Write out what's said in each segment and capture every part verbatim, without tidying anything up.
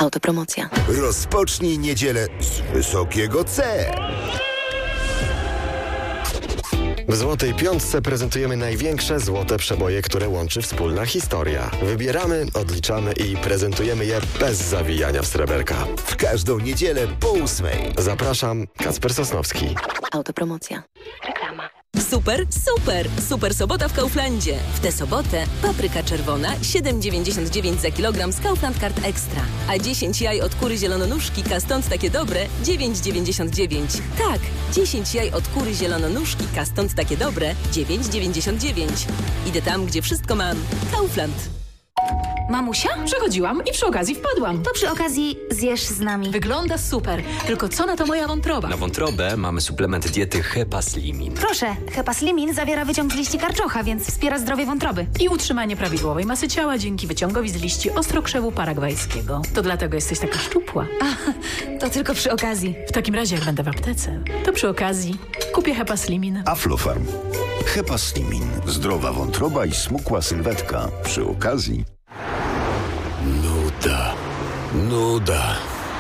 Autopromocja. Rozpocznij niedzielę z wysokiego C. W Złotej Piątce prezentujemy największe złote przeboje, które łączy wspólna historia. Wybieramy, odliczamy i prezentujemy je bez zawijania w sreberka. W każdą niedzielę po ósmej. Zapraszam, Kacper Sosnowski. Autopromocja. Reklama. Super, super! Super sobota w Kauflandzie. W tę sobotę papryka czerwona siedem dziewięćdziesiąt dziewięć za kilogram z Kaufland Card Extra. A dziesięć jaj od kury zielononóżki Stąd takie dobre dziewięć dziewięćdziesiąt dziewięć. Tak, dziesięć jaj od kury zielononóżki Stąd takie dobre dziewięć dziewięćdziesiąt dziewięć. Idę tam, gdzie wszystko mam. Kaufland. Mamusia? Przechodziłam i przy okazji wpadłam. To przy okazji zjesz z nami. Wygląda super, tylko co na to moja wątroba? Na wątrobę mamy suplement diety Hepaslimin. Proszę, Hepaslimin zawiera wyciąg z liści karczocha, więc wspiera zdrowie wątroby. I utrzymanie prawidłowej masy ciała dzięki wyciągowi z liści ostrokrzewu paragwajskiego. To dlatego jesteś taka szczupła. A, to tylko przy okazji. W takim razie, jak będę w aptece, to przy okazji kupię Hepaslimin. Aflofarm. Hepaslimin. Zdrowa wątroba i smukła sylwetka. Przy okazji... Nuda. Nuda.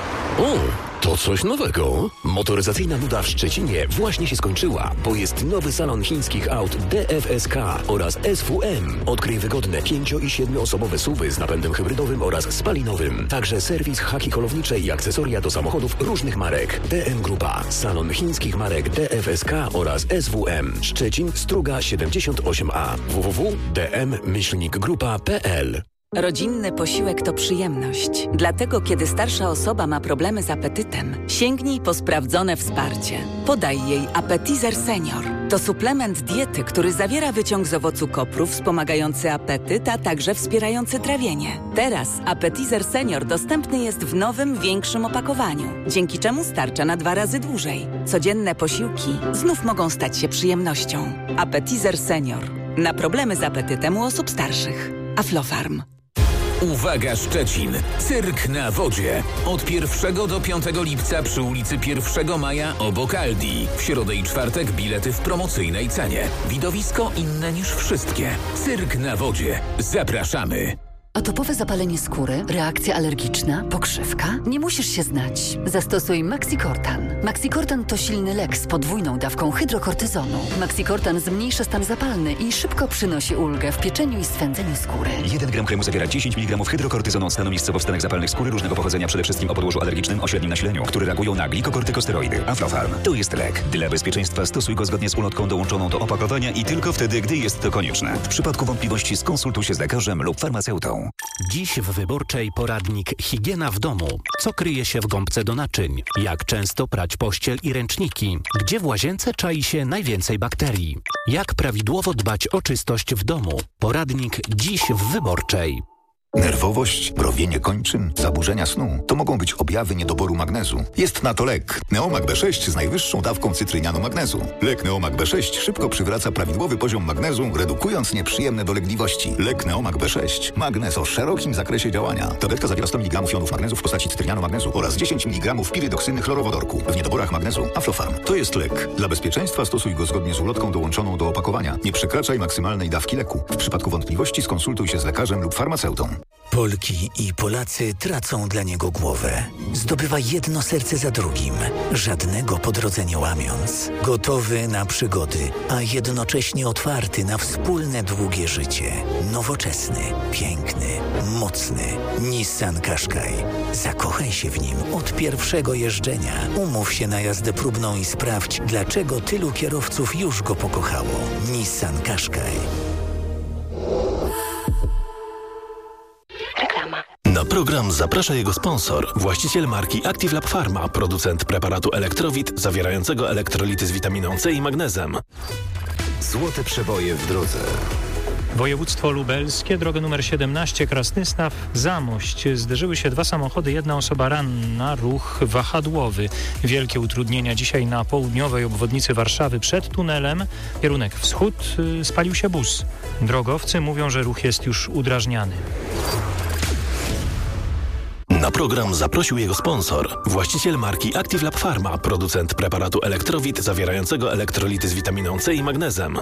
O, to coś nowego. Motoryzacyjna nuda w Szczecinie właśnie się skończyła, bo jest nowy salon chińskich aut D F S K oraz S W M. Odkryj wygodne pięcio- i siedmioosobowe suwy z napędem hybrydowym oraz spalinowym. Także serwis, haki kolownicze i akcesoria do samochodów różnych marek. D M Grupa. Salon chińskich marek D F S K oraz S W M. Szczecin, Struga siedemdziesiąt osiem A. w w w kropka d m myślnik grupa kropka p l. Rodzinny posiłek to przyjemność. Dlatego, kiedy starsza osoba ma problemy z apetytem, sięgnij po sprawdzone wsparcie. Podaj jej Appetizer Senior. To suplement diety, który zawiera wyciąg z owocu kopru wspomagający apetyt, a także wspierający trawienie. Teraz Appetizer Senior dostępny jest w nowym, większym opakowaniu, dzięki czemu starcza na dwa razy dłużej. Codzienne posiłki znów mogą stać się przyjemnością. Appetizer Senior. Na problemy z apetytem u osób starszych. Aflofarm. Uwaga Szczecin! Cyrk na wodzie. Od pierwszego do piątego lipca przy ulicy pierwszego maja obok Aldi. W środę i czwartek bilety w promocyjnej cenie. Widowisko inne niż wszystkie. Cyrk na wodzie. Zapraszamy! Atopowe zapalenie skóry, reakcja alergiczna, pokrzywka? Nie musisz się znać. Zastosuj Maxicortan. Maxicortan to silny lek z podwójną dawką hydrokortyzonu. Maxicortan zmniejsza stan zapalny i szybko przynosi ulgę w pieczeniu i swędzeniu skóry. jeden gram kremu zawiera dziesięć miligramów hydrokortyzonu od stanu miejscowo-wstanek zapalnych skóry różnego pochodzenia, przede wszystkim o podłożu alergicznym o średnim nasileniu, które reagują na glikokortykosteroidy. Aflofarm. To jest lek. Dla bezpieczeństwa stosuj go zgodnie z ulotką dołączoną do opakowania i tylko wtedy, gdy jest to konieczne. W przypadku wątpliwości skonsultuj się z lekarzem lub farmaceutą. Dziś w Wyborczej poradnik Higiena w domu. Co kryje się w gąbce do naczyń? Jak często prać pościel i ręczniki? Gdzie w łazience czai się najwięcej bakterii? Jak prawidłowo dbać o czystość w domu? Poradnik dziś w Wyborczej. Nerwowość, mrowienie kończyn, zaburzenia snu to mogą być objawy niedoboru magnezu. Jest na to lek. Neomag B sześć z najwyższą dawką cytrynianu magnezu. Lek Neomag B sześć szybko przywraca prawidłowy poziom magnezu, redukując nieprzyjemne dolegliwości. Lek Neomag B sześć. Magnez o szerokim zakresie działania. Tabletka zawiera sto miligramów jonów magnezu w postaci cytrynianu magnezu oraz dziesięć miligramów pirydoksyny chlorowodorku. W niedoborach magnezu Aflofarm. To jest lek. Dla bezpieczeństwa stosuj go zgodnie z ulotką dołączoną do opakowania. Nie przekraczaj maksymalnej dawki leku. W przypadku wątpliwości skonsultuj się z lekarzem lub farmaceutą. Polki i Polacy tracą dla niego głowę. Zdobywa jedno serce za drugim, żadnego po drodze nie łamiąc. Gotowy na przygody, a jednocześnie otwarty na wspólne długie życie. Nowoczesny, piękny, mocny. Nissan Qashqai. Zakochaj się w nim od pierwszego jeżdżenia. Umów się na jazdę próbną i sprawdź, dlaczego tylu kierowców już go pokochało. Nissan Qashqai. Na program zaprasza jego sponsor, właściciel marki Active Lab Pharma, producent preparatu Elektrowit zawierającego elektrolity z witaminą C i magnezem. Złote przeboje w drodze. Województwo lubelskie, droga numer siedemnaście, Krasnysław, Zamość. Zderzyły się dwa samochody, jedna osoba ranna, ruch wahadłowy. Wielkie utrudnienia dzisiaj na południowej obwodnicy Warszawy przed tunelem. Kierunek wschód, spalił się bus. Drogowcy mówią, że ruch jest już udrażniany. Na program zaprosił jego sponsor, właściciel marki Active Lab Pharma, producent preparatu Elektrowit zawierającego elektrolity z witaminą C i magnezem.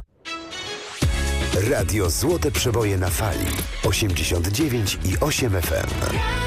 Radio Złote Przeboje na fali osiemdziesiąt dziewięć i osiem F M.